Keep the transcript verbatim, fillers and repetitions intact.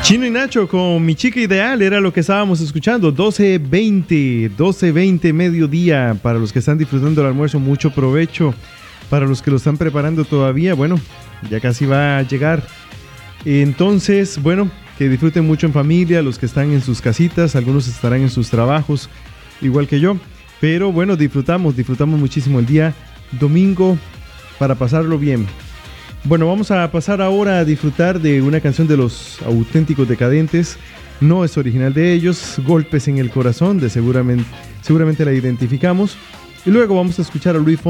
Chino y Nacho con Mi Chica Ideal era lo que estábamos escuchando. doce veinte, doce veinte mediodía. Para los que están disfrutando del almuerzo, mucho provecho. Para los que lo están preparando todavía, bueno, ya casi va a llegar. Entonces, bueno, que disfruten mucho en familia, los que están en sus casitas, algunos estarán en sus trabajos, igual que yo. Pero bueno, disfrutamos, disfrutamos muchísimo el día domingo para pasarlo bien. Bueno, vamos a pasar ahora a disfrutar de una canción de Los Auténticos Decadentes. No es original de ellos, Golpes en el Corazón, de seguramente, seguramente la identificamos. Y luego vamos a escuchar a Luis Fonsi